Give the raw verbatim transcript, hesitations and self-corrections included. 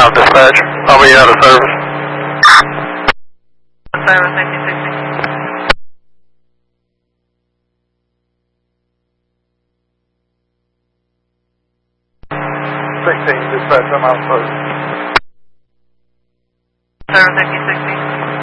five dispatch. I'll be out of service. Service eighteen sixty. sixteen dispatch, I'm out of service. Service eighteen sixty.